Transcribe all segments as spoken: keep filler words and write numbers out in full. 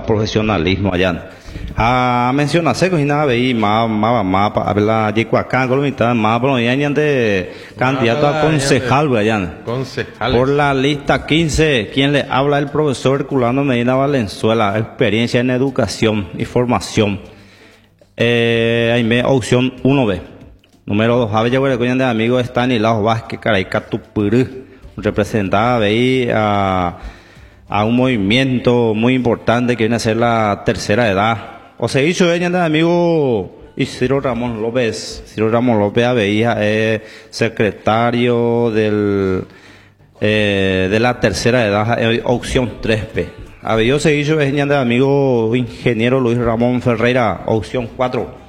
profesionalismo allá. Ah, menciona seco y nada veí más más más para hablar de cuacán con mitad más pero ya de candidato a concejal allá. Concejal. Por la lista quince, quien le habla el profesor Herculano Medina Valenzuela, experiencia en educación y formación. Eh, ahí me opción uno B. Número dos, Javier Yaguarecoña de amigo Estanislao Vázquez Caraica Tupurú, representaba ahí a, a un movimiento muy importante que viene a ser la tercera edad. O se hizo ella de amigo Isidro Ramón López. Isidro Ramón López Aveía es secretario del, eh, de la tercera edad, eh, opción tres P. Aveía se hizo ella de amigo ingeniero Luis Ramón Ferreira, opción cuatro.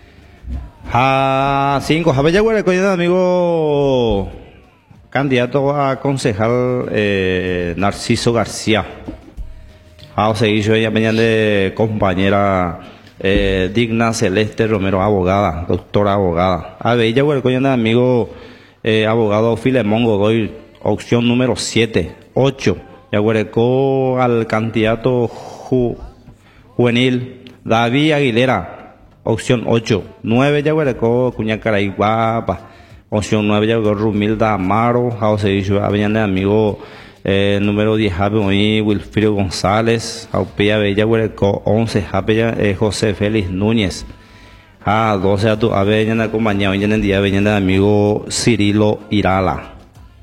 A cinco, Javier Yaguarecoña de amigo candidato a concejal eh, Narciso García. A se hizo ella de compañera eh, Digna Celeste Romero, abogada, doctora abogada. A Javier Yaguarecoña de amigo eh, abogado Filemón Godoy, opción número siete. ocho, Yaguarecó al candidato ju, juvenil David Aguilera, opción ocho. nueve, Yaguarecó Cuñacaray Guapa, opción nueve, Yaguarecó Rumilda Amaro, José Icho, Avenida de amigo eh, número diez, Javi Wilfrido González, Aupea Bella Yaguarecó once, Jape eh, José Félix Núñez, a doce, a tu Avenida de compañía, Avenida de día, Avenida de amigo Cirilo Irala.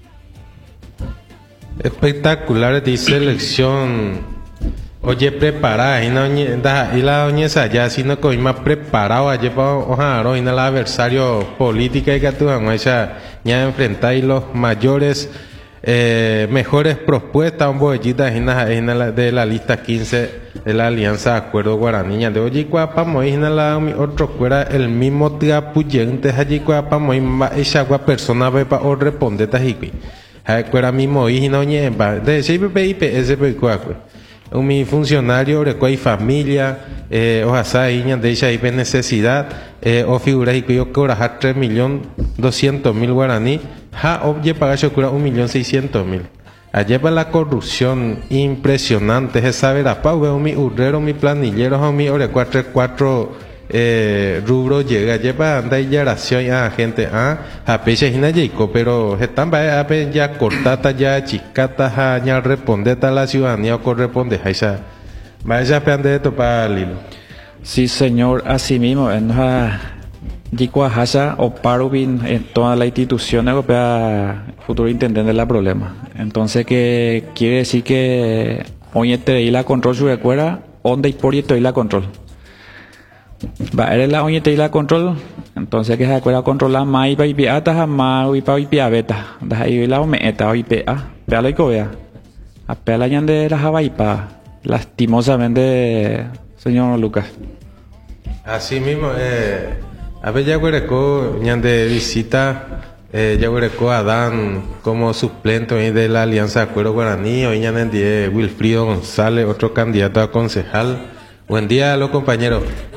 Espectacular de selección. Oye, preparada, y, no, y la doñesa ya, si no coí más preparado, ayer para ojalá, y no el adversario político y que tú ya enfrentáis los mayores, eh, mejores propuestas, un bollita de la lista quince de la Alianza de Acuerdo Guaraniña. De oye, cuapa, moína la otro fuera el mismo tiapuyente, allí cuapa, moína, esa persona ve para responder, tajiqui. Cuera mismo, y no ñemba, de ese P I P, ese P I P. Mi funcionario, recuerda familia, eh, o sea, de esa necesidad, eh, o figura y cuyo cobra tres millones doscientos mil guaraní, ja, oye, paga yo cura un millón seiscientos mil. Allá va la corrupción impresionante, es saber a Pau, mi urrero, mi planillero, o mi ore cuatro, cuatro, eh, rubro llega, lleva anda y oración a gente, ah, a peche hina yico, pero están va a ya cortata, ya chicata, ya respondeta la ciudadanía o corresponde, esa, vaya peande de topa lilo. Sí, señor, así mismo, en la Yicuajasa o Parubin, en toda la institución europea, futuro intendente la problema. Entonces, que quiere decir que hoy te y la control su recuerda, onda y por y te la control. Va, eres la oñete y la control, entonces que se acuerda controlar más y para ir a jamás y para ir a beta, de ahí la ometa o I P A, pea la icovea, a pea la de la javaipa, lastimosamente, señor Lucas. Así mismo, eh, a ver, Yaguarecó, ñande visita, eh, Yaguarecó a Dan como suplente de la Alianza de Acuerdo Guaraní, hoy ñande Wilfrido González, otro candidato a concejal. Buen día, los compañeros.